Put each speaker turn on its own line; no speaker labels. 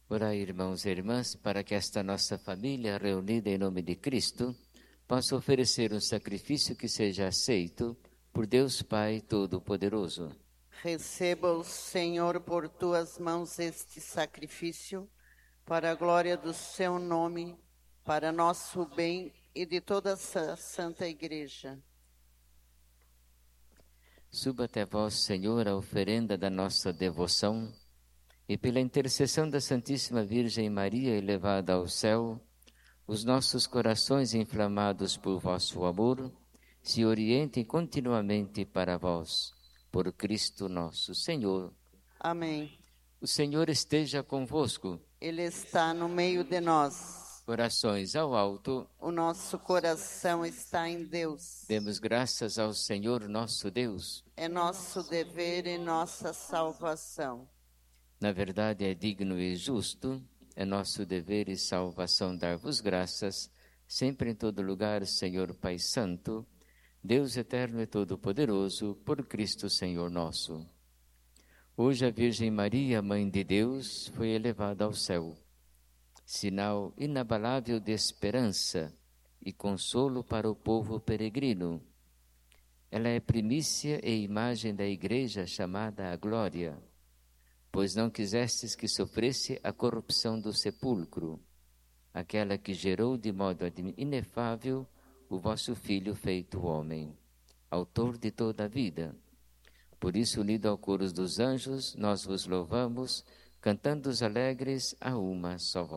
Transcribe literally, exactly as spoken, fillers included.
Orai, irmãos e irmãs, para que esta nossa família, reunida em nome de Cristo, possa oferecer um sacrifício que seja aceito por Deus Pai Todo-Poderoso.
Receba o Senhor por tuas mãos este sacrifício, para a glória do seu nome, para nosso bem e de toda a Santa Igreja.
Suba até vós, Senhor, a oferenda da nossa devoção, e pela intercessão da Santíssima Virgem Maria elevada ao céu, os nossos corações inflamados por vosso amor se orientem continuamente para vós, por Cristo nosso Senhor.
Amém.
O Senhor esteja convosco.
Ele está no meio de nós.
Corações ao alto.
O nosso coração está em Deus.
Demos graças ao Senhor nosso Deus.
É nosso dever e nossa salvação.
Na verdade, é digno e justo, é nosso dever e salvação dar-vos graças, sempre em todo lugar, Senhor Pai Santo, Deus eterno e todo-poderoso, por Cristo Senhor nosso. Hoje a Virgem Maria, Mãe de Deus, foi elevada ao céu, sinal inabalável de esperança e consolo para o povo peregrino. Ela é primícia e imagem da Igreja chamada à glória, pois não quisestes que sofresse a corrupção do sepulcro, aquela que gerou de modo inefável o vosso Filho feito homem, autor de toda a vida. Por isso, unido ao coro dos anjos, nós vos louvamos, cantando os alegres a uma só voz.